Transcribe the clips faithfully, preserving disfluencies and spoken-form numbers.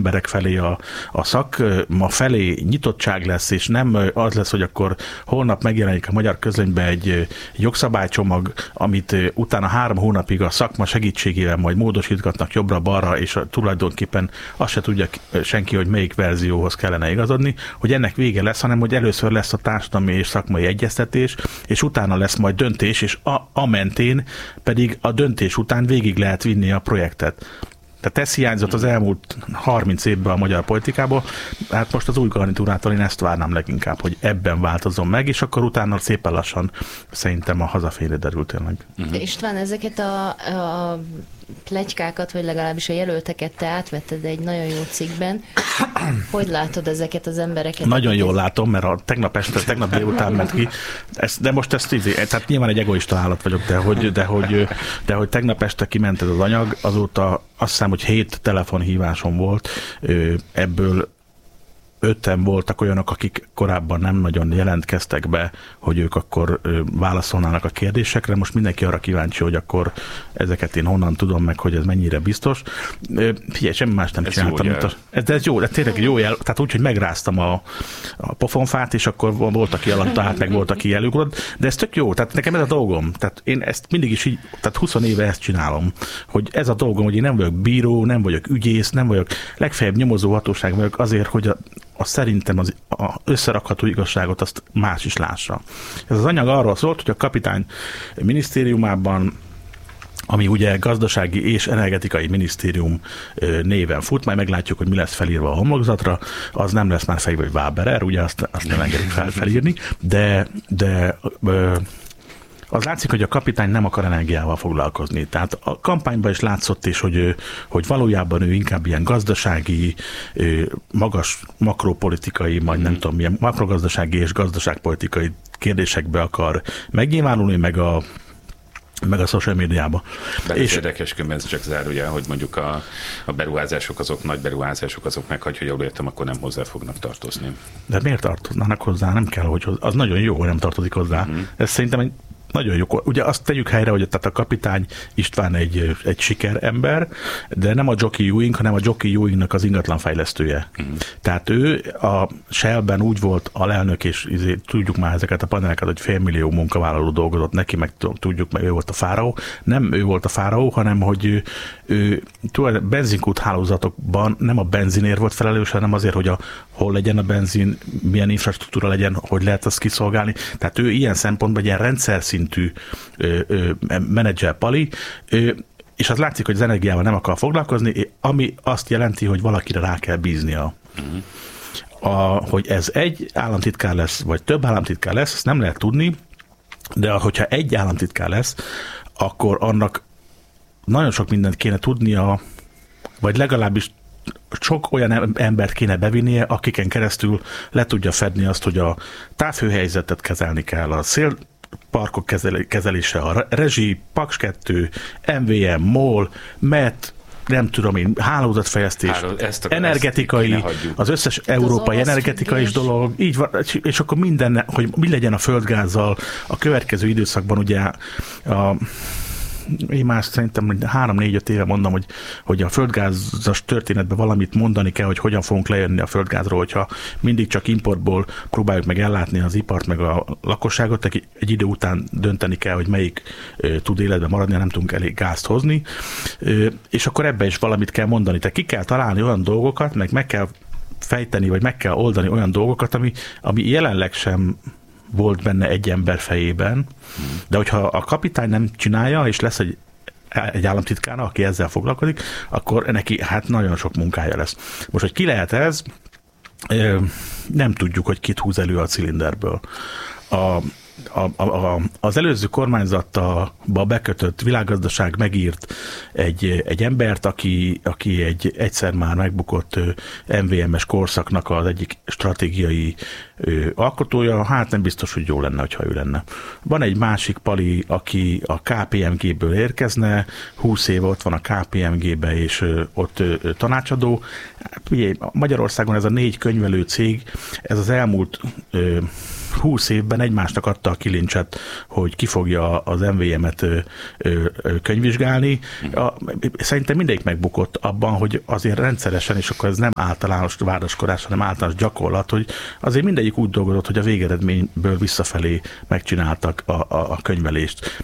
emberek felé, a, a szakma felé nyitottság lesz, és nem az lesz, hogy akkor holnap megjelenik a magyar közlönybe egy jogszabálycsomag, amit utána három hónapig a szakma segítségével majd módosítgatnak jobbra-balra, és tulajdonképpen azt se tudja senki, hogy melyik verzióhoz kellene igazodni, hogy ennek vége lesz, hanem hogy először lesz a társadalmi és szakmai egyeztetés, és utána lesz majd döntés, és a, a mentén pedig a döntés után végig lehet vinni a projektet. Tehát ez hiányzott az elmúlt harminc évben a magyar politikából, hát most az új garnitúrától én ezt várnám leginkább, hogy ebben változom meg, és akkor utána szépen lassan szerintem a hazafélre derül tényleg. Uh-huh. István, ezeket a, a pletykákat, vagy legalábbis a jelölteket te átvetted egy nagyon jó cikkben. Hogy látod ezeket az embereket? Nagyon jól látom, mert a tegnap este, tegnap délután ment ki. Ezt, de most ezt így, tehát nyilván egy egoista állat vagyok, de hogy, de hogy, de hogy tegnap este kiment ez az anyag, azóta azt hiszem, hogy hét telefonhívásom volt, ebből öten voltak olyanok, akik korábban nem nagyon jelentkeztek be, hogy ők akkor válaszolnának a kérdésekre. Most mindenki arra kíváncsi, hogy akkor ezeket én honnan tudom meg, hogy ez mennyire biztos. Figyelj, semmi más nem ez csináltam. A, ez, de ez jó, de tényleg jó jel. Tehát úgy, hogy megráztam a, a pofonfát, és akkor volt, aki alatta át, meg volt, aki előgrott. De ez tök jó, tehát nekem ez a dolgom. Tehát én ezt mindig is így, tehát húsz éve ezt csinálom, hogy ez a dolgom, hogy én nem vagyok bíró, nem vagyok ügyész, nem vagyok legfeljebb nyomozó hatóság vagyok azért, hogy a a szerintem az a összerakható igazságot azt más is lássa. Ez az anyag arról szólt, hogy a kapitány minisztériumában, ami ugye gazdasági és energetikai minisztérium néven fut, majd meglátjuk, hogy mi lesz felírva a homlokzatra, az nem lesz már fejbe, hogy Waberer, ugye azt, azt nem engedik fel, felírni, de, de az látszik, hogy a kapitány nem akar energiával foglalkozni. Tehát a kampányban is látszott is, hogy, hogy valójában ő inkább ilyen gazdasági, magas makropolitikai, majd nem tudom milyen makrogazdasági és gazdaságpolitikai kérdésekbe akar megnyilvánulni, meg a meg a social médiába. Bár és érdekes, ez csak zárójel, hogy mondjuk a, a beruházások azok, nagy beruházások azok meg, hogy jól értem, akkor nem hozzá fognak tartozni. De miért tartoznának hozzá? Nem kell, hogy hozzá. Az nagyon jó, hogy nem tartozik hozzá. Mm. Ez szerintem egy nagyon jó. Ugye azt tegyük helyre, hogy tehát a kapitány István egy, egy sikerember, de nem a Jockey Ewing, hanem a Jockey Ewingnak az ingatlanfejlesztője. Mm. Tehát ő a Shell-ben úgy volt alelnök, és izé, tudjuk már ezeket a paneleket, hogy félmillió munkavállaló dolgozott neki, meg tudjuk, meg ő volt a fáraó. Nem ő volt a fáraó, hanem hogy ő, ő tulajdonképpen benzinkút hálózatokban nem a benzinért volt felelős, hanem azért, hogy a, hol legyen a benzin, milyen infrastruktúra legyen, hogy lehet azt kiszolgálni. Tehát ő ilyen szempontból egy ilyen rendszer szintű ö, ö, menedzser pali, ö, és az látszik, hogy az energiával nem akar foglalkozni, ami azt jelenti, hogy valakire rá kell bíznia. Uh-huh. A, hogy ez egy államtitkár lesz, vagy több államtitkár lesz, ezt nem lehet tudni, de hogyha egy államtitkár lesz, akkor annak nagyon sok mindent kéne tudnia, vagy legalábbis sok olyan embert kéne bevinnie, akiken keresztül le tudja fedni azt, hogy a távhőhelyzetet kezelni kell, a szélparkok kezelése, a rezsi, Paks kettő, em vé em, MOL, MET, nem tudom én, hálózatfejlesztés, Háló, energetikai, az összes európai az energetikai is dolog, így van, és akkor minden, hogy mi legyen a földgázzal a következő időszakban, ugye a én már szerintem három-négy-öt éve mondom, hogy, hogy a földgázas történetben valamit mondani kell, hogy hogyan fogunk lejönni a földgázról, hogyha mindig csak importból próbáljuk meg ellátni az ipart, meg a lakosságot, egy, egy idő után dönteni kell, hogy melyik ö, tud életben maradni, nem tudunk elég gázt hozni, ö, és akkor ebben is valamit kell mondani. Tehát ki kell találni olyan dolgokat, meg meg kell fejteni, vagy meg kell oldani olyan dolgokat, ami, ami jelenleg sem volt benne egy ember fejében, de hogyha a kapitány nem csinálja, és lesz egy, egy államtitkára, aki ezzel foglalkozik, akkor neki hát nagyon sok munkája lesz. Most, hogy ki lehet ez, nem tudjuk, hogy kit húz elő a cilinderből. A A, a, az előző kormányzatba bekötött Világgazdaság megírt egy, egy embert, aki, aki egy egyszer már megbukott em vé em-es korszaknak az egyik stratégiai ő, alkotója, hát nem biztos, hogy jó lenne, ha ő lenne. Van egy másik pali, aki a ká pé em gé-ből érkezne, húsz éve ott van a ká pé em gé-be, és ő, ott ő, tanácsadó. Magyarországon ez a négy könyvelő cég, ez az elmúlt ő, húsz évben egymásnak adta a kilincset, hogy ki fogja az em vé em-et ö, ö, ö, könyvvizsgálni. A, szerintem mindegyik megbukott abban, hogy azért rendszeresen, és akkor ez nem általános vádaskodás, hanem általános gyakorlat, hogy azért mindegyik úgy dolgozott, hogy a végeredményből visszafelé megcsináltak a, a, a könyvelést.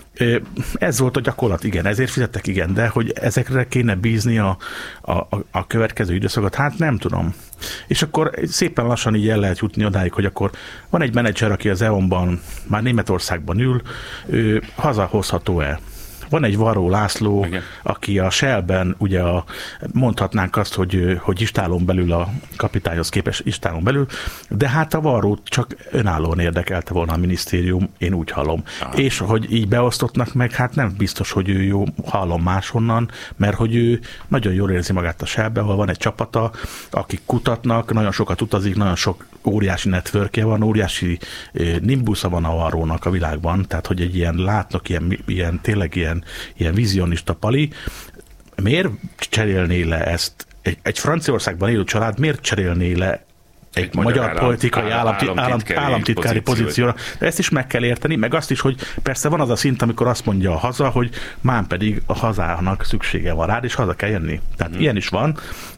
Ez volt a gyakorlat, igen, ezért fizettek, igen, de hogy ezekre kéne bízni a, a, a következő időszakot, hát nem tudom. És akkor szépen lassan így el lehet jutni odáig, hogy akkor van egy menedzser, aki az é o en-ban, már Németországban ül, ő hazahozható-e? Van egy Varró László, igen, aki a Shell-ben, ugye a, mondhatnánk azt, hogy, hogy istálon belül a kapitányhoz képes istálon belül, de hát a Varrót csak önállóan érdekelte volna a minisztérium, én úgy hallom. Aha. És hogy így beosztottnak meg, hát nem biztos, hogy ő jó, hallom máshonnan, mert hogy ő nagyon jól érzi magát a Shell-ben, ahol van egy csapata, akik kutatnak, nagyon sokat utazik, nagyon sok óriási networkje van, óriási nimbusza van a Varrónak a világban, tehát hogy egy ilyen látnak, ilyen, ilyen tényleg ilyen ilyen vizionista pali, miért cserélné le ezt? Egy, egy Franciaországban élő család miért cserélné le egy, egy magyar, magyar állam, politikai állam, állam, államtitkári, államtitkári pozícióra? De ezt is meg kell érteni, meg azt is, hogy persze van az a szint, amikor azt mondja a haza, hogy már pedig a hazának szüksége van rád, és haza kell jönni. Tehát mm. ilyen is van.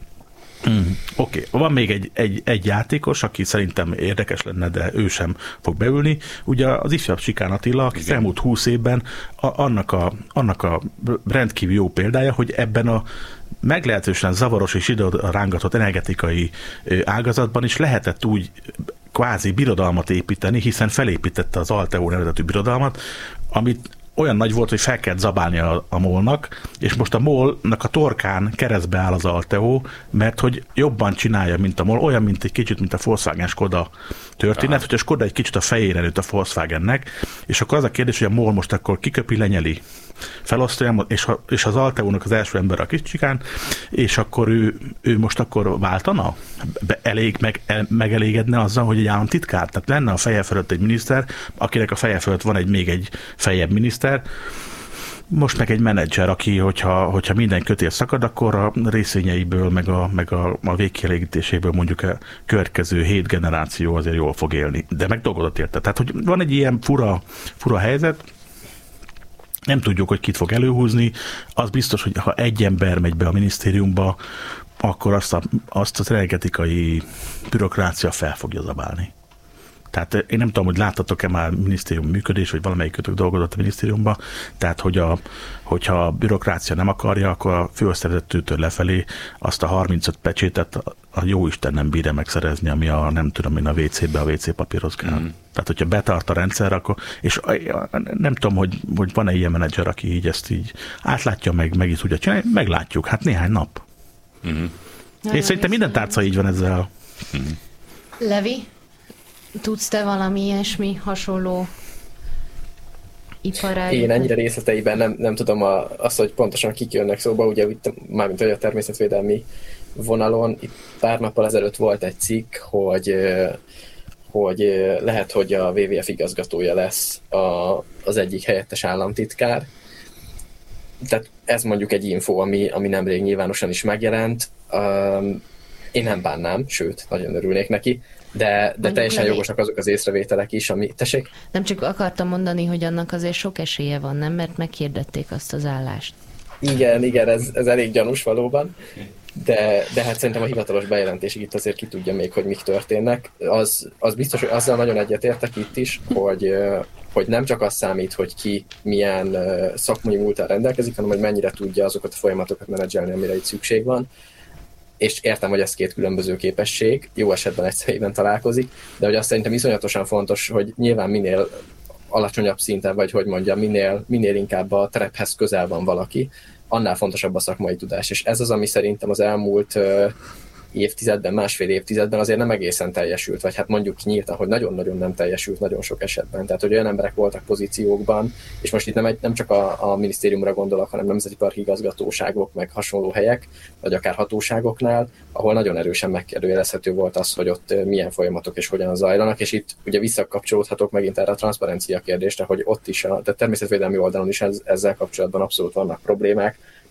Mm, Oké, okay. Van még egy, egy, egy játékos, aki szerintem érdekes lenne, de ő sem fog beülni. Ugye az ifjabb Sikán Attila, aki elmúlt húsz évben a, annak, a, annak a rendkívül jó példája, hogy ebben a meglehetősen zavaros és ide rángatott energetikai ágazatban is lehetett úgy kvázi birodalmat építeni, hiszen felépítette az Alteo nevezetű birodalmat, amit olyan nagy volt, hogy fel kellett zabálni a, a MOL-nak, és most a MOL-nak a torkán keresztbe áll az Alteo, mert hogy jobban csinálja, mint a MOL, olyan, mint egy kicsit, mint a Volkswagen Skoda történet, hogy a Skoda egy kicsit a fejére nőtt a Volkswagennek, és akkor az a kérdés, hogy a MOL most akkor kiköpi, lenyeli, felosztja, és, és az Alteo-nak az első ember a Kicsikán, és akkor ő, ő most akkor váltana? Be, elég, meg, el, megelégedne azzal, hogy egy államtitkár, tehát lenne a feje fölött egy miniszter, akinek a feje fölött van egy még egy fejebb miniszter, most meg egy menedzser, aki, hogyha, hogyha minden kötél szakad, akkor a részvényeiből, meg a, meg a, a végkielégítéséből mondjuk a következő hét generáció azért jól fog élni. De meg dolgozott érte. Tehát, hogy van egy ilyen fura, fura helyzet, nem tudjuk, hogy kit fog előhúzni. Az biztos, hogy ha egy ember megy be a minisztériumba, akkor azt, a, azt az energetikai bürokrácia fel fogja zabálni. Tehát én nem tudom, hogy láttatok-e már minisztérium működés, vagy valamelyikőtök dolgozott a minisztériumban, tehát hogy a, hogyha a bürokrácia nem akarja, akkor a főosztályvezetőtől lefelé azt a harmincöt pecsétet a jóisten nem bírja megszerezni, ami a nem tudom én a vé cé-be, a vé cé papírhoz kell. Mm. Tehát, hogyha betart a rendszer, akkor, és nem tudom, hogy, hogy van-e ilyen menedzser, aki így ezt így átlátja, meg, meg is tudja csinálni, meglátjuk, hát néhány nap. Mm. És szerintem minden tárca így van ezzel. Mm. Levi? Tudsz te valami ilyesmi hasonló iparág? Én ennyire részleteiben nem, nem tudom a, azt, hogy pontosan kik jönnek szóba, ugye itt, mármint hogy a természetvédelmi vonalon, itt pár nappal ezelőtt volt egy cikk, hogy, hogy lehet, hogy a dupla vé vé ef igazgatója lesz a, az egyik helyettes államtitkár. Tehát ez mondjuk egy info, ami, ami nemrég nyilvánosan is megjelent. Um, én nem bánnám, sőt, nagyon örülnék neki. De, de teljesen Levi, jogosak azok az észrevételek is, ami... Tessék? Nem csak akartam mondani, hogy annak azért sok esélye van, nem? Mert meghirdették azt az állást. Igen, igen, ez, ez elég gyanús valóban. De, de hát szerintem a hivatalos bejelentésig itt azért ki tudja még, hogy mik történnek. Az, az biztos, hogy azzal nagyon egyetértek itt is, hogy, hogy nem csak az számít, hogy ki milyen szakmai múlttal rendelkezik, hanem hogy mennyire tudja azokat a folyamatokat menedzselni, amire itt szükség van. És értem, hogy ez két különböző képesség, jó esetben egy személyben találkozik, de hogy azt szerintem iszonyatosan fontos, hogy nyilván minél alacsonyabb szinten, vagy hogy mondjam, minél, minél inkább a terephez közel van valaki, annál fontosabb a szakmai tudás. És ez az, ami szerintem az elmúlt uh, évtizedben, másfél évtizedben azért nem egészen teljesült, vagy hát mondjuk nyíltan, hogy nagyon-nagyon nem teljesült nagyon sok esetben. Tehát, hogy olyan emberek voltak pozíciókban, és most itt nem, egy, nem csak a, a minisztériumra gondolok, hanem nemzeti parki igazgatóságok, meg hasonló helyek, vagy akár hatóságoknál, ahol nagyon erősen megkérdőjelezhető volt az, hogy ott milyen folyamatok és hogyan zajlanak, és itt ugye visszakapcsolódhatok megint erre a transzparencia kérdésre, hogy ott is, a, de természetvédelmi oldalon is ez, ezzel kapcsolatban abszolút vannak problémák.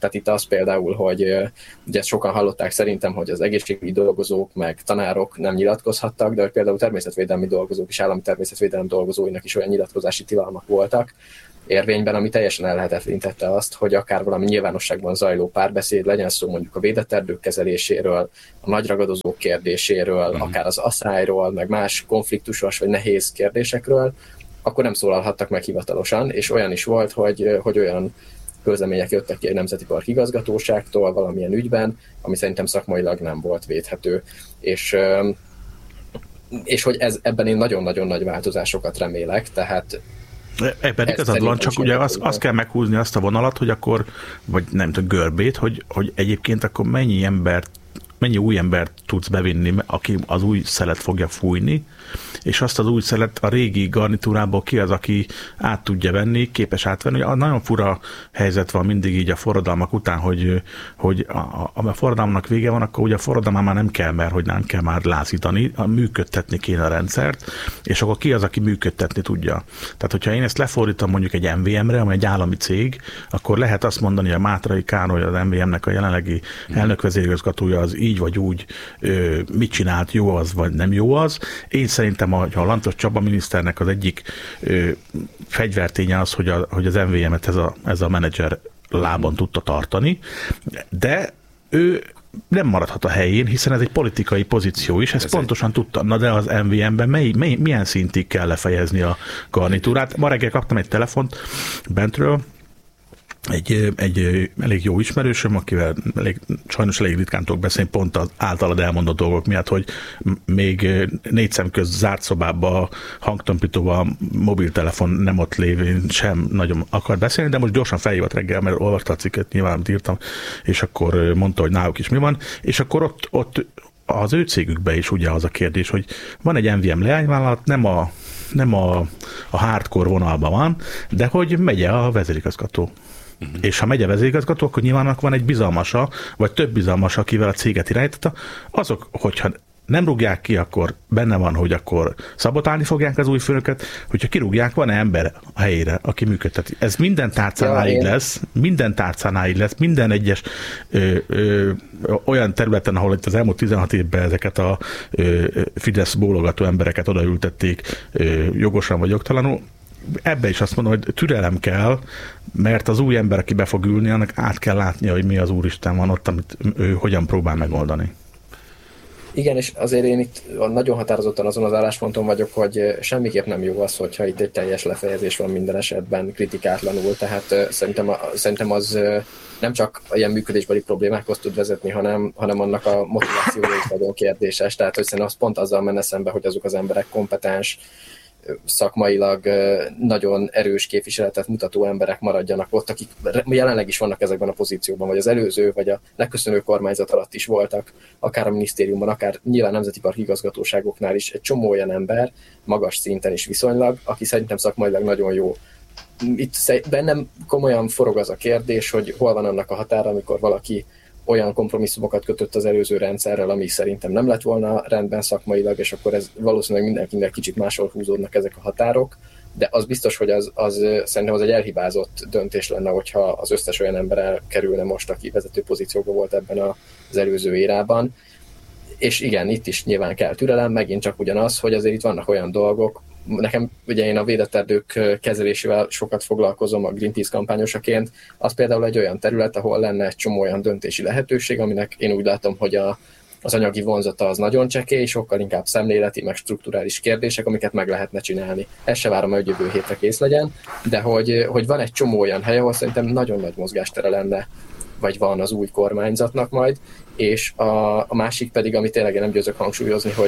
Tehát itt az például, hogy ugye sokan hallották szerintem, hogy az egészségügyi dolgozók meg tanárok nem nyilatkozhattak, de hogy például természetvédelmi dolgozók és állami természetvédelem dolgozóinak is olyan nyilatkozási tilalmak voltak érvényben, ami teljesen ellehetetlenítette azt, hogy akár valami nyilvánosságban zajló párbeszéd, legyen szó mondjuk a védett erdők kezeléséről, a nagyragadozók kérdéséről, uh-huh. akár az aszályról, meg más konfliktusos vagy nehéz kérdésekről, akkor nem szólalhattak meg hivatalosan, és olyan is volt, hogy, hogy olyan közlemények jöttek ki egy nemzeti park igazgatóságtól valamilyen ügyben, ami szerintem szakmailag nem volt védhető. És, és hogy ez, ebben én nagyon-nagyon nagy változásokat remélek, tehát ebben igazad van, csak ugye azt, azt kell meghúzni azt a vonalat, hogy akkor, vagy nem tudom, görbét, hogy, hogy egyébként akkor mennyi embert, mennyi új embert tudsz bevinni, aki az új szelet fogja fújni, és azt az új szelet a régi garnitúrából ki az, aki át tudja venni, képes átvenni. Nagyon fura helyzet van mindig így a forradalmak után, hogy, hogy a, a, a forradalomnak vége van, akkor ugye a forradalmán már nem kell, mert hogy nem kell már lázítani, működtetni kéne a rendszert, és akkor ki az, aki működtetni tudja. Tehát, hogyha én ezt lefordítom mondjuk egy em vé em-re, amely egy állami cég, akkor lehet azt mondani, hogy a Mátrai Károly, az em vé em-nek a jelenlegi elnökvezérigazgatója az így vagy úgy ö, mit csinált, jó az vagy nem jó az. Én szerintem a, a Lantos Csaba miniszternek az egyik ö, fegyverténye az, hogy, a, hogy az em vé em-et ez a, ez a menedzser lábon tudta tartani, de ő nem maradhat a helyén, hiszen ez egy politikai pozíció is, ezt ez pontosan egy... tudta. Na de az em vé em-ben mely, mely, milyen szintig kell lefejezni a garnitúrát? Ma reggel kaptam egy telefont bentről, Egy, egy elég jó ismerősöm, akivel elég, sajnos elég ritkán tudok beszélni, pont az általad elmondott dolgok miatt, hogy még négy szem közt zárt szobába, hangtompítóval, mobiltelefon nem ott lévén sem nagyon akar beszélni, de most gyorsan felhívott reggel, mert olvasta a cikket, nyilván, amit írtam, és akkor mondta, hogy náluk is mi van, és akkor ott, ott az ő cégükben is ugye az a kérdés, hogy van egy em vé em leányvállalat, nem a, nem a, a hardcore vonalban van, de hogy megye a vezérigazgató. Uh-huh. És ha megy a vezérigazgató, akkor nyilván van egy bizalmasa, vagy több bizalmasa, akivel a céget irányította. Azok, hogyha nem rúgják ki, akkor benne van, hogy akkor szabotálni fogják az új főnöket, hogyha kirúgják, van ember a helyére, aki működteti. Ez minden tárcánál így lesz, minden tárcánál így lesz, minden egyes ö, ö, olyan területen, ahol itt az elmúlt tizenhat évben ezeket a ö, Fidesz bólogató embereket odaültették ö, jogosan vagy jogtalanul, ebbe is azt mondom, hogy türelem kell, mert az új ember, aki be fog ülni, annak át kell látnia, hogy mi az Úristen van ott, amit ő hogyan próbál megoldani. Igen, és azért én itt nagyon határozottan azon az állásponton vagyok, hogy semmiképp nem jó az, hogyha itt egy teljes lefejezés van minden esetben kritikátlanul, tehát szerintem, szerintem az nem csak ilyen működésbeli problémákhoz tud vezetni, hanem, hanem annak a motivációja is nagyon kérdéses, tehát hogy szerintem az pont azzal menne szembe, hogy azok az emberek kompetens, szakmailag nagyon erős képviseletet mutató emberek maradjanak ott, akik jelenleg is vannak ezekben a pozícióban, vagy az előző, vagy a legköszönő kormányzat alatt is voltak, akár a minisztériumban, akár nyilván nemzeti park igazgatóságoknál is egy csomó olyan ember, magas szinten is viszonylag, aki szerintem szakmailag nagyon jó. Itt bennem komolyan forog az a kérdés, hogy hol van annak a határa, amikor valaki olyan kompromisszumokat kötött az előző rendszerrel, ami szerintem nem lett volna rendben szakmailag, és akkor ez valószínűleg mindenkinek kicsit máshol húzódnak ezek a határok, de az biztos, hogy az, az szerintem az egy elhibázott döntés lenne, hogyha az összes olyan ember elkerülne most, aki vezető pozícióban volt ebben az előző érában. És igen, itt is nyilván kell türelem, megint csak ugyanaz, hogy azért itt vannak olyan dolgok, nekem ugye én a védett erdők kezelésével sokat foglalkozom a Greenpeace kampányosaként, az például egy olyan terület, ahol lenne egy csomó olyan döntési lehetőség, aminek én úgy látom, hogy a, az anyagi vonzata az nagyon csekély, sokkal inkább szemléleti, meg strukturális kérdések, amiket meg lehetne csinálni. Ezt se várom, hogy jövő hétre kész legyen, de hogy, hogy van egy csomó olyan hely, ahol szerintem nagyon nagy mozgástere lenne, vagy van az új kormányzatnak majd, és a, a másik pedig, amit tényleg nem győzök hangsúlyozni, hogy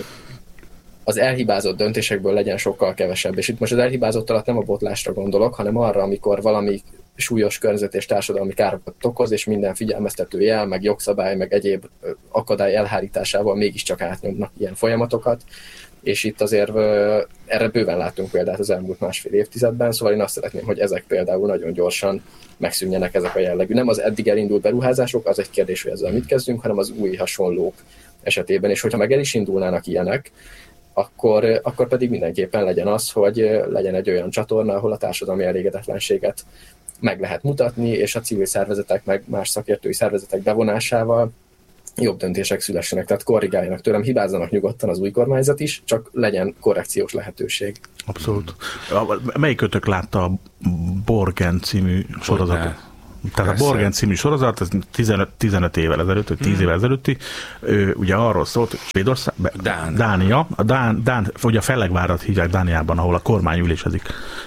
az elhibázott döntésekből legyen sokkal kevesebb. És itt most az elhibázott alatt nem a botlásra gondolok, hanem arra, amikor valami súlyos környezet és társadalmi károkat okoz, és minden figyelmeztető jel, meg jogszabály, meg egyéb akadály elhárításával mégiscsak átnyomnak ilyen folyamatokat. És itt azért erre bőven látunk példát az elmúlt másfél évtizedben, szóval én azt szeretném, hogy ezek például nagyon gyorsan megszűnjenek, ezek a jellegű. Nem az eddig elindult beruházások, az egy kérdés, hogy ezzel mit kezdünk, hanem az új hasonlók esetében. És hogyha meg el is indulnának ilyenek, Akkor, akkor pedig mindenképpen legyen az, hogy legyen egy olyan csatorna, ahol a társadalmi elégedetlenséget meg lehet mutatni, és a civil szervezetek meg más szakértői szervezetek bevonásával jobb döntések szülessenek, tehát korrigáljanak tőlem, hibázzanak nyugodtan az új kormányzat is, csak legyen korrekciós lehetőség. Abszolút. Melyikötök látta a Borgen című sorozatot? Tehát Persze. a Borgen című sorozat, ez tizenöt, tizenöt évvel ezelőtt, vagy tíz hmm. évvel ezelőtti, ő, ugye arról szólt, hogy Svédország, Dán. Dánia, a Dán, Dán, ugye a Fellegvárat hívják Dániában, ahol a kormány ülésezik.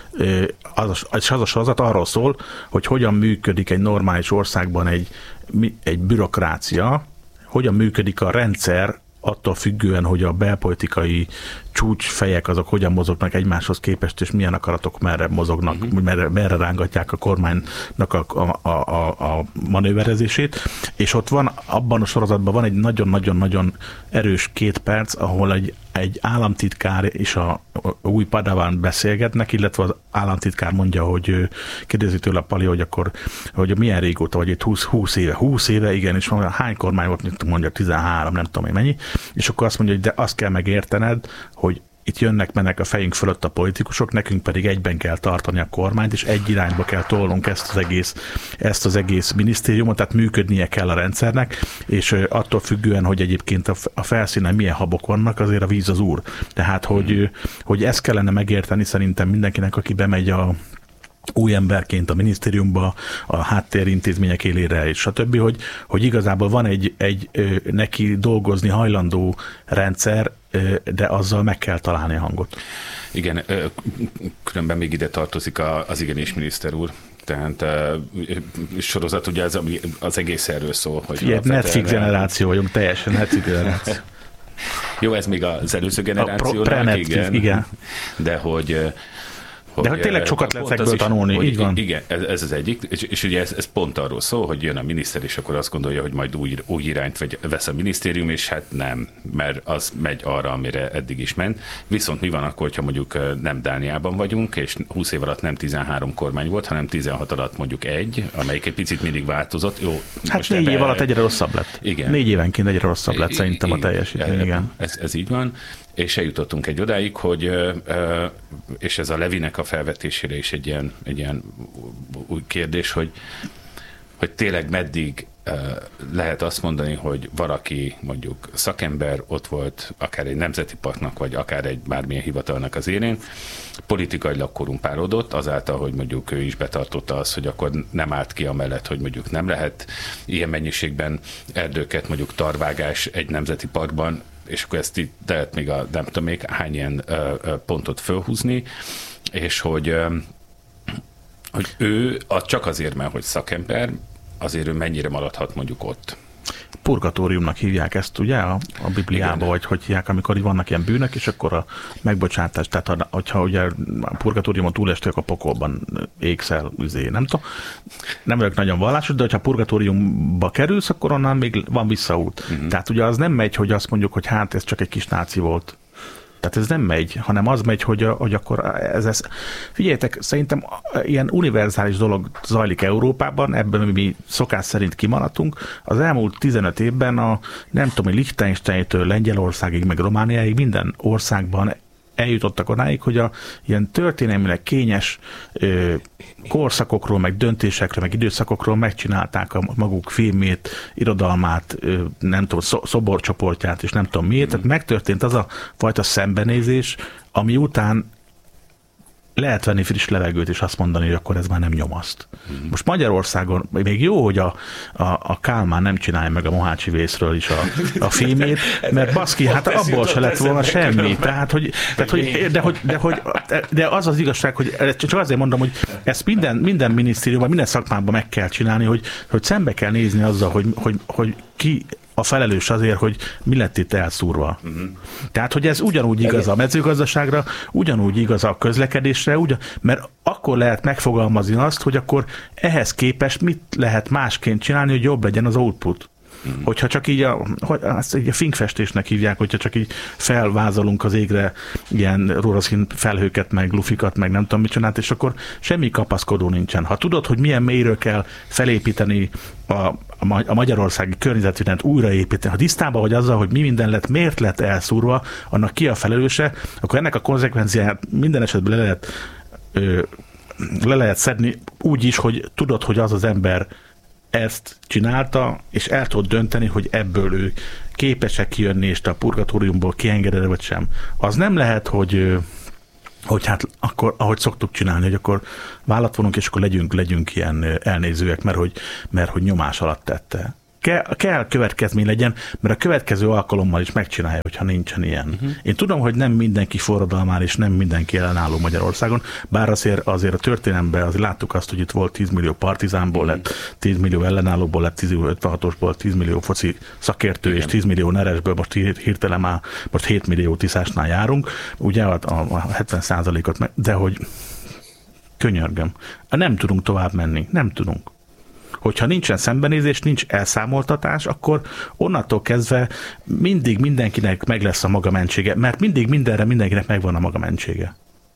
Az a, és az a sorozat arról szól, hogy hogyan működik egy normális országban egy, egy bürokrácia, hogyan működik a rendszer, attól függően, hogy a belpolitikai csúcsfejek azok hogyan mozognak egymáshoz képest, és milyen akaratok merre mozognak, uh-huh. merre, merre rángatják a kormánynak a, a, a, a manőverezését. És ott van, abban a sorozatban van egy nagyon-nagyon-nagyon erős két perc, ahol egy, egy államtitkár és a, a új Padawan beszélgetnek, illetve az államtitkár mondja, hogy kérdezi tőle a Pali, hogy akkor, hogy milyen régóta vagy itt húsz, húsz éve, húsz éve, igen, és mondja, hány kormány volt, mondja tizenhárom, nem tudom én mennyi, és akkor azt mondja, hogy de azt kell megértened, hogy itt jönnek, mennek a fejünk fölött a politikusok, nekünk pedig egyben kell tartani a kormányt, és egy irányba kell tolnunk ezt az egész, ezt az egész minisztériumot, tehát működnie kell a rendszernek, és attól függően, hogy egyébként a felszínen milyen habok vannak, azért a víz az úr. Tehát, hogy, hogy ezt kellene megérteni szerintem mindenkinek, aki bemegy a új emberként a minisztériumba, a háttérintézmények élére, és stb., hogy, hogy igazából van egy, egy neki dolgozni hajlandó rendszer, de azzal meg kell találni a hangot. Igen, különben még ide tartozik az igenis miniszter úr. Tehát sorozat ugye az, az egész erről szól. Hogy Figyelj, Netflix generáció vagyunk, teljesen Netflix generáció. Jó, ez még az előző generáció. Igen. igen. De hogy De hogy tényleg sokat lehet ebből tanulni, hogy, így van. Igen, ez, ez az egyik, és, és ugye ez, ez pont arról szól, hogy jön a miniszter, és akkor azt gondolja, hogy majd új, új irányt vesz a minisztérium, és hát nem, mert az megy arra, amire eddig is ment. Viszont mi van akkor, hogyha mondjuk nem Dániában vagyunk, és húsz év alatt nem tizenhárom kormány volt, hanem tizenhat alatt mondjuk egy, amelyik egy picit mindig változott. Jó, hát most négy év alatt egyre rosszabb lett. Igen. Négy évenként egyre rosszabb lett szerintem a teljesítmény, igen. Ez, ez így van. És eljutottunk egy odáig, hogy, és ez a Levinek a felvetésére is egy ilyen, egy ilyen új kérdés, hogy, hogy tényleg meddig lehet azt mondani, hogy valaki mondjuk szakember ott volt, akár egy nemzeti parknak, vagy akár egy bármilyen hivatalnak az élén, politikailag korrumpálódott, azáltal, hogy mondjuk ő is betartotta azt, hogy akkor nem állt ki amellett, hogy mondjuk nem lehet ilyen mennyiségben erdőket, mondjuk tarvágás egy nemzeti parkban, és akkor ezt itt lehet még a, nem tudom még hány ilyen ö, ö, pontot fölhúzni, és hogy, ö, hogy ő az csak azért, mert hogy szakember, azért ő mennyire maradhat mondjuk ott. Purgatóriumnak hívják ezt, ugye, a, a Bibliában, vagy hogy hívják, amikor vannak ilyen bűnök, és akkor a megbocsátás, tehát hogyha ugye a purgatóriumon túlestek, a pokolban égszel, üzé, nem tudom. Nem vagyok nagyon vallásos, de hogyha purgatóriumba kerülsz, akkor onnan még van visszaút. Uh-huh. Tehát ugye az nem megy, hogy azt mondjuk, hogy hát ez csak egy kis náci volt. Tehát ez nem megy, hanem az megy, hogy, hogy akkor ez, ez... Figyeljetek, szerintem ilyen univerzális dolog zajlik Európában, ebben mi szokás szerint kimaradtunk. Az elmúlt tizenöt évben a nem tudom, Liechtensteintől Lengyelországig, meg Romániáig minden országban eljutottak odáig, hogy a ilyen történelmileg kényes ö, korszakokról, meg döntésekről, meg időszakokról megcsinálták a maguk filmét, irodalmát, ö, nem tudom, szoborcsoportját, és nem tudom miért. Mm. Tehát megtörtént az a fajta szembenézés, ami után lehet venni friss levegőt, és azt mondani, hogy akkor ez már nem nyomaszt. Mm. Most Magyarországon még jó, hogy a, a, a Kálmán nem csinálja meg a Mohácsi vészről is a, a filmét, mert baszki, hát abból se lett volna semmi. Tehát, hogy, tehát, hogy, de, hogy, de, hogy, de az az igazság, hogy csak azért mondom, hogy ezt minden, minden minisztériumban, minden szakmában meg kell csinálni, hogy, hogy szembe kell nézni azzal, hogy, hogy, hogy ki a felelős azért, hogy mi lett itt elszúrva. Uh-huh. Tehát, hogy ez ugyanúgy igaz a mezőgazdaságra, ugyanúgy igaz a közlekedésre, ugyan, mert akkor lehet megfogalmazni azt, hogy akkor ehhez képest mit lehet másként csinálni, hogy jobb legyen az output. Mm. Hogyha csak így a, hogy, azt így a finkfestésnek hívják, hogyha csak így felvázolunk az égre ilyen rózsaszín felhőket, meg lufikat, meg nem tudom mit csinált, és akkor semmi kapaszkodó nincsen. Ha tudod, hogy milyen mélyről kell felépíteni a, a magyarországi környezetvédelmet, újraépíteni, ha tisztában vagy azzal, hogy mi minden lett, miért lett elszúrva, annak ki a felelőse, akkor ennek a konzekvenciáját minden esetben le lehet ö, le lehet szedni úgy is, hogy tudod, hogy az az ember ezt csinálta, és el tudod dönteni, hogy ebből ő képesek kijönni, és te a purgatóriumból kiengeded, vagy sem. Az nem lehet, hogy hogy hát akkor, ahogy szoktuk csinálni, hogy akkor vállat vonunk, és akkor legyünk, legyünk ilyen elnézőek, mert hogy, mert hogy nyomás alatt tette. Kell, kell következmény legyen, mert a következő alkalommal is megcsinálja, hogyha nincsen ilyen. Uh-huh. Én tudom, hogy nem mindenki forradalmár, és nem mindenki ellenálló Magyarországon, bár azért, azért a történelemben azért láttuk azt, hogy itt volt tíz millió partizánból uh-huh. lett, tíz millió ellenállóból lett, tíz millió ötvenhatosból tíz millió foci szakértő, igen. és tíz millió neresből most hirtelen már most hét millió tiszásnál járunk, ugye a, a, a hetven százalékot, meg, de hogy könyörgöm, nem tudunk tovább menni, nem tudunk. Hogyha nincsen szembenézés, nincs elszámoltatás, akkor onnantól kezdve mindig mindenkinek meg lesz a maga mentsége, mert mindig mindenre mindenkinek megvan a maga mentsége.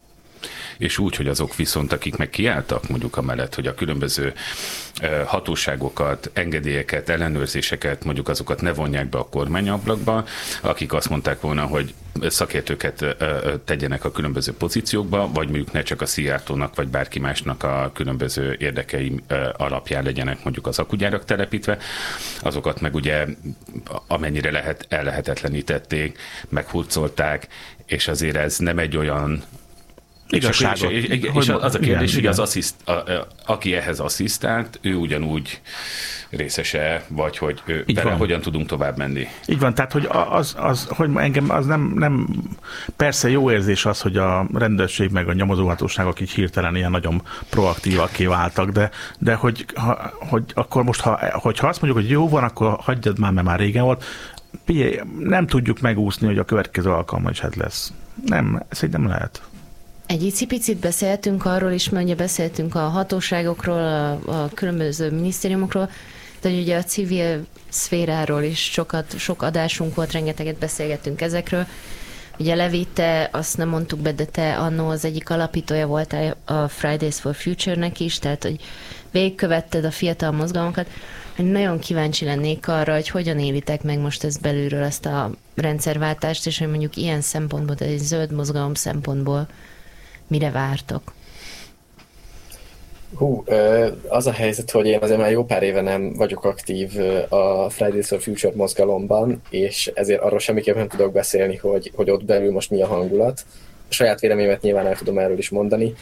És úgy, hogy azok viszont, akik meg kiálltak mondjuk amellett, hogy a különböző hatóságokat, engedélyeket, ellenőrzéseket, mondjuk azokat ne vonják be a kormányablakba, akik azt mondták volna, hogy szakértőket tegyenek a különböző pozíciókba, vagy mondjuk ne csak a Szijjártónak, vagy bárki másnak a különböző érdekei alapján legyenek mondjuk az akugyárak telepítve, azokat meg ugye amennyire lehet ellehetetlenítették, meghurcolták, és azért ez nem egy olyan igazságot. És, és, és az a kérdés, igen, hogy az assziszt, a, a, aki ehhez asszisztált, ő ugyanúgy részese, vagy hogy ő, vele hogyan tudunk tovább menni. Így van, tehát hogy az, az hogy engem az nem, nem, persze jó érzés az, hogy a rendőrség meg a nyomozóhatóságok így hirtelen ilyen nagyon proaktívaké váltak, de, de hogy, ha, hogy akkor most, ha, hogyha azt mondjuk, hogy jó van, akkor hagyjad már, mert már régen volt, nem tudjuk megúszni, hogy a következő alkalommal is hát lesz. Nem, ez így nem lehet. Egy icipicit beszéltünk arról is, mert ugye beszéltünk a hatóságokról, a, a különböző minisztériumokról, de ugye a civil szféráról is sokat, sok adásunk volt, rengeteget beszélgettünk ezekről. Ugye Levi, te azt nem mondtuk be, de te annó az egyik alapítója voltál a Fridays for Future-nek is, tehát hogy végigkövetted a fiatal mozgalmakat. Nagyon kíváncsi lennék arra, hogy hogyan élitek meg most ezt belülről, ezt a rendszerváltást, és hogy mondjuk ilyen szempontból, tehát egy zöld mozgalom szempontból mire vártok? Hú, az a helyzet, hogy én azért már jó pár éve nem vagyok aktív a Fridays for Future mozgalomban, és ezért arról semmiképpen nem tudok beszélni, hogy, hogy ott belül most mi a hangulat. A saját véleményemet nyilván el tudom erről is mondani.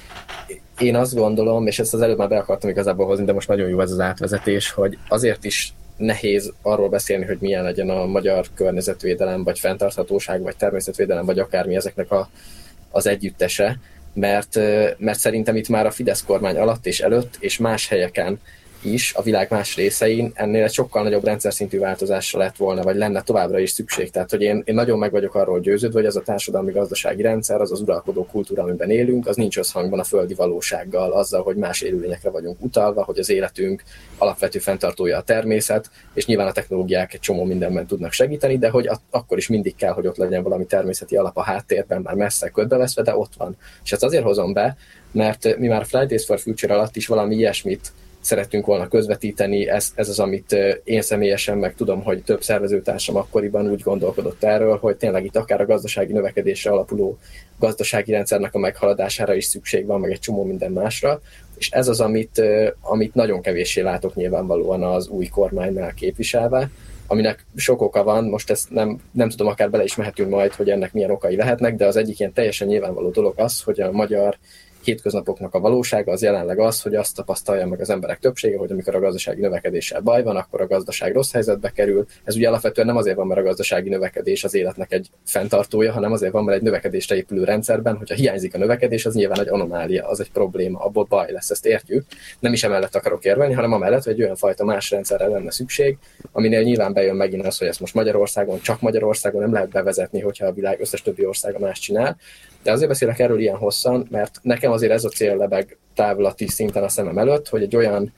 Én azt gondolom, és ezt az előbb már be akartam igazából hozni, de most nagyon jó ez az átvezetés, hogy azért is nehéz arról beszélni, hogy milyen legyen a magyar környezetvédelem, vagy fenntarthatóság, vagy természetvédelem, vagy akármi ezeknek a, az együttese, Mert, mert szerintem itt már a Fidesz kormány alatt és előtt, és más helyeken is, a világ más részein ennél egy sokkal nagyobb rendszer szintű változásra lett volna, vagy lenne továbbra is szükség. Tehát, hogy én, én nagyon meg vagyok arról győződve, hogy ez a társadalmi-gazdasági rendszer, az az uralkodó kultúra, amiben élünk, az nincs összhangban a földi valósággal, azzal, hogy más élőlényekre vagyunk utalva, hogy az életünk alapvető fenntartója a természet, és nyilván a technológiák egy csomó mindenben tudnak segíteni, de hogy at- akkor is mindig kell, hogy ott legyen valami természeti alap a háttérben, már messze ködbeveszve, de ott van. És ezt azért hozom be, mert mi már Fridays for Future alatt is valami ilyesmit szerettünk volna közvetíteni, ez, ez az, amit én személyesen meg tudom, hogy több szervezőtársam akkoriban úgy gondolkodott erről, hogy tényleg itt akár a gazdasági növekedésre alapuló gazdasági rendszernek a meghaladására is szükség van, meg egy csomó minden másra, és ez az, amit, amit nagyon kevéssé látok nyilvánvalóan az új kormánynál képviselve, aminek sok oka van, most ezt nem, nem tudom, akár bele is mehetünk majd, hogy ennek milyen okai lehetnek, de az egyik ilyen teljesen nyilvánvaló dolog az, hogy a magyar hétköznapoknak a valósága az jelenleg az, hogy azt tapasztalja meg az emberek többsége, hogy amikor a gazdasági növekedéssel baj van, akkor a gazdaság rossz helyzetbe kerül. Ez ugye alapvetően nem azért van, mert a gazdasági növekedés az életnek egy fenntartója, hanem azért van, mert egy növekedésre épülő rendszerben, hogyha hiányzik a növekedés, az nyilván egy anomália, az egy probléma, abból baj lesz, ezt értjük. Nem is emellett akarok érvelni, hanem amellett, hogy egy olyan fajta más rendszerre lenne szükség, aminél nyilván bejön megint az, hogy ezt most Magyarországon, csak Magyarországon nem lehet bevezetni, hogyha a világ összes többi országa más csinál. De azért beszélek erről ilyen hosszan, mert nekem azért ez a cél lebeg távlati szinten a szemem előtt, hogy egy olyan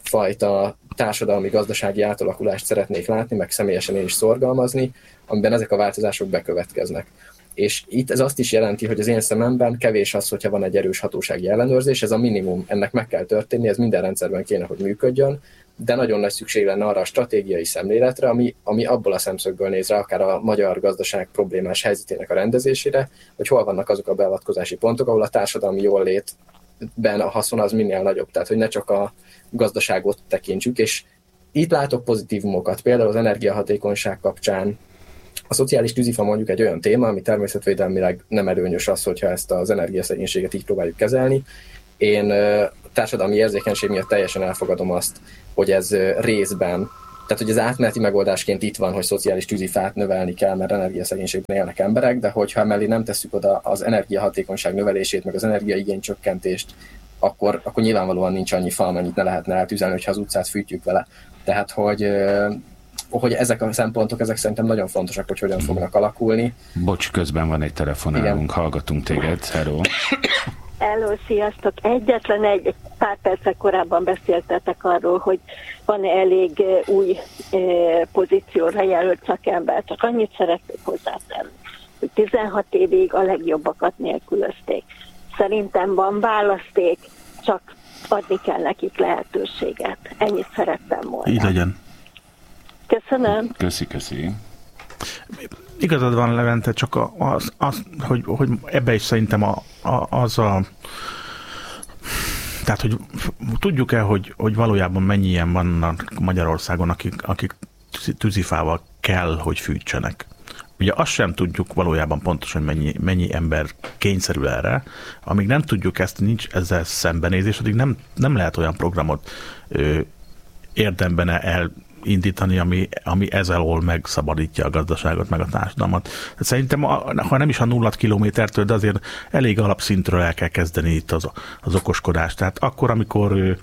fajta társadalmi-gazdasági átalakulást szeretnék látni, meg személyesen én is szorgalmazni, amiben ezek a változások bekövetkeznek. És itt ez azt is jelenti, hogy az én szememben kevés az, hogyha van egy erős hatósági ellenőrzés, ez a minimum, ennek meg kell történni, ez minden rendszerben kéne, hogy működjön, de nagyon nagy szükség lenne arra a stratégiai szemléletre, ami, ami abból a szemszögből néz rá, akár a magyar gazdaság problémás helyzetének a rendezésére, hogy hol vannak azok a beavatkozási pontok, ahol a társadalmi jóllétre ben a haszon az minél nagyobb, tehát hogy ne csak a gazdaságot tekintsük, és itt látok pozitívumokat, például az energiahatékonyság kapcsán. A szociális tűzifa mondjuk egy olyan téma, ami természetvédelmileg nem előnyös az, hogyha ezt az energiaszegénységet így próbáljuk kezelni. Én társadalmi érzékenység miatt teljesen elfogadom azt, hogy ez részben, tehát hogy az átmeneti megoldásként itt van, hogy szociális tűzifát növelni kell, mert energiaszegénységben élnek emberek, de hogyha mellé nem tesszük oda az energiahatékonyság növelését, meg az energiaigény csökkentést, akkor, akkor nyilvánvalóan nincs annyi fa, amennyit ne lehetne eltűzelni, hogyha az utcát fűtjük vele. Tehát, hogy, hogy ezek a szempontok, ezek szerintem nagyon fontosak, hogy hogyan fognak alakulni. Bocs, közben van egy telefonálunk, hallgatunk téged. Hello. Hello, sziasztok! Egyetlen egy, egy pár perccel korábban beszéltetek arról, hogy van elég új e, pozícióra jelölt szakember, csak annyit szeretnék hozzátenni, hogy tizenhat évig a legjobbakat nélkülözték. Szerintem van választék, csak adni kell nekik lehetőséget. Ennyit szerettem volna. Így legyen. Köszönöm. Köszi, köszi. Igazad van, Levente, csak az, az hogy, hogy ebbe is szerintem a, a, az a... Tehát, hogy tudjuk-e, hogy, hogy valójában mennyien vannak Magyarországon, akik, akik tűzifával kell, hogy fűtsenek. Ugye azt sem tudjuk valójában pontosan, mennyi, mennyi ember kényszerül erre. Amíg nem tudjuk ezt, nincs ezzel szembenézés, addig nem, nem lehet olyan programot ö, érdemben elindítani, ami, ami ezzel megszabadítja a gazdaságot, meg a társadalmat. Szerintem, ha nem is a nulla kilométertől, de azért elég alapszintről el kell kezdeni itt az, az okoskodást. Tehát akkor, amikor,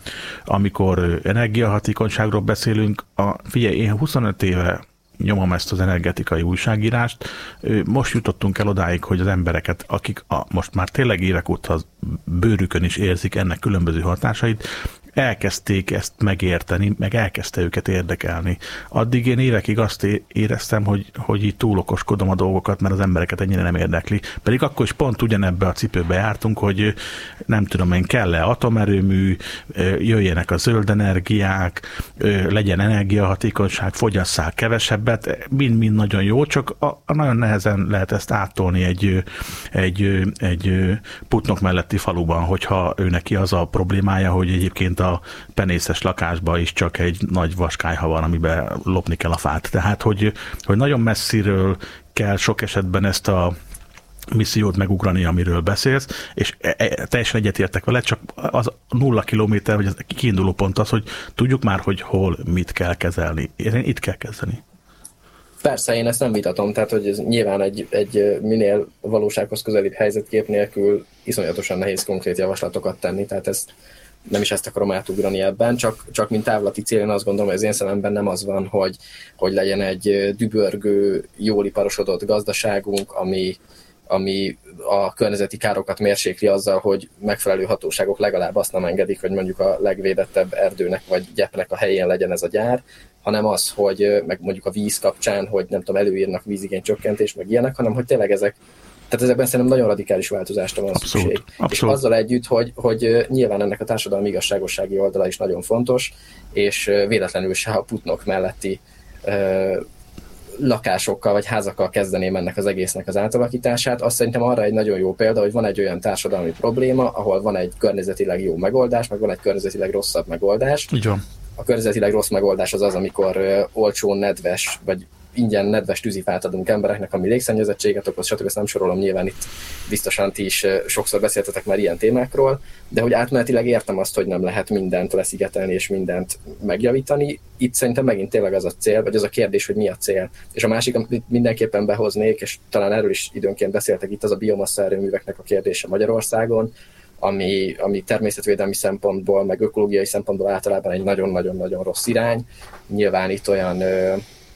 amikor energiahatékonyságról beszélünk, a, figyelj, én huszonöt éve nyomom ezt az energetikai újságírást. Most jutottunk el odáig, hogy az embereket, akik a, most már tényleg évek óta az bőrükön is érzik ennek különböző hatásait, elkezdték ezt megérteni, meg elkezdte őket érdekelni. Addig én évekig azt éreztem, hogy, hogy így túl okoskodom a dolgokat, mert az embereket ennyire nem érdekli. Pedig akkor is pont ugyanebbe a cipőbe jártunk, hogy nem tudom én, kell-e atomerőmű, jöjjenek a zöld energiák, legyen energiahatékonyság, fogyasszák kevesebbet, mind-mind nagyon jó, csak a, a nagyon nehezen lehet ezt áttolni egy, egy, egy Putnok melletti faluban, hogyha ő neki az a problémája, hogy egyébként a penészes lakásban is csak egy nagy vaskályha van, amiben lopni kell a fát. Tehát, hogy, hogy nagyon messziről kell sok esetben ezt a missziót megugrani, amiről beszélsz, és teljesen egyetértek vele, csak az nulla kilométer, vagy az kiinduló pont az, hogy tudjuk már, hogy hol mit kell kezelni. Én itt kell kezdeni. Persze, én ezt nem vitatom, tehát hogy ez nyilván egy, egy minél valósághoz közelibb helyzetkép nélkül iszonyatosan nehéz konkrét javaslatokat tenni, tehát ezt nem is ezt akarom átugrani ebben, csak, csak mint távlati cél, én azt gondolom, hogy az én szememben nem az van, hogy, hogy legyen egy dübörgő, jól iparosodott gazdaságunk, ami, ami a környezeti károkat mérsékli azzal, hogy megfelelő hatóságok legalább azt nem engedik, hogy mondjuk a legvédettebb erdőnek vagy gyepnek a helyén legyen ez a gyár, hanem az, hogy meg mondjuk a víz kapcsán, hogy nem tudom, előírnak vízigény csökkentés, meg ilyenek, hanem hogy tényleg ezek, tehát ezekben szerintem nagyon radikális változásra van abszolút, szükség. Abszolút. És azzal együtt, hogy, hogy nyilván ennek a társadalmi igazságossági oldala is nagyon fontos, és véletlenül se a Putnok melletti ö, lakásokkal vagy házakkal kezdeném ennek az egésznek az átalakítását. Azt szerintem arra egy nagyon jó példa, hogy van egy olyan társadalmi probléma, ahol van egy környezetileg jó megoldás, meg van egy környezetileg rosszabb megoldás. Így van. A környezetileg rossz megoldás az az, amikor ö, olcsó, nedves, vagy ingyen nedves tűzifát adunk embereknek, ami légszennyezettséget okoz, stb. Ezt nem sorolom, nyilván itt biztosan ti is sokszor beszéltetek már ilyen témákról, de hogy átmenetileg értem azt, hogy nem lehet mindent leszigetelni és mindent megjavítani. Itt szerintem megint tényleg az a cél, vagy az a kérdés, hogy mi a cél. És a másik, amit mindenképpen behoznék, és talán erről is időnként beszéltek itt, az a biomassa erőműveknek a kérdése Magyarországon, ami, ami természetvédelmi szempontból, meg ökológiai szempontból általában egy nagyon-nagyon-nagyon rossz irány. Nyilván itt olyan ö,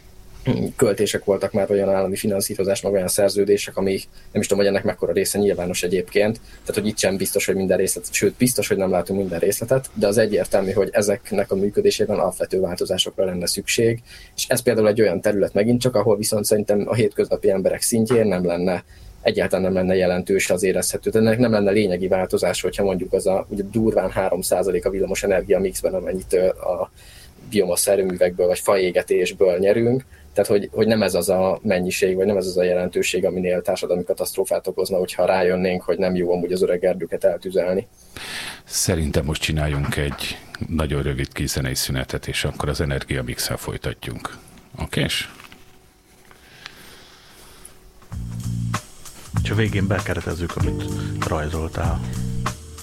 költések voltak már, olyan állami finanszírozás, meg olyan szerződések, ami nem is tudom, hogy ennek mekkora része nyilvános egyébként. Tehát, hogy itt sem biztos, hogy minden részlet, sőt, biztos, hogy nem látunk minden részletet, de az egyértelmű, hogy ezeknek a működésében alapvető változásokra lenne szükség. És ez például egy olyan terület megint csak, ahol viszont szerintem a hétköznapi emberek szintjén nem lenne, egyáltalán nem lenne jelentős, az érezhető. Tehát ennek nem lenne lényegi változás, hogyha mondjuk az a ugye durván három százalék a villamos energia mixben, amennyit a biomasz erőművekből vagy faégetésből nyerünk, tehát hogy, hogy nem ez az a mennyiség, vagy nem ez az a jelentőség, aminél társadalmi katasztrófát okozna, hogyha rájönnénk, hogy nem jó amúgy az öreg erdőket eltüzelni. Szerintem most csináljunk egy nagyon rövid kis zenei szünetet, és akkor az Energia Mix-el folytatjunk. Okés? És a végén bekeretezzük, amit rajzoltál.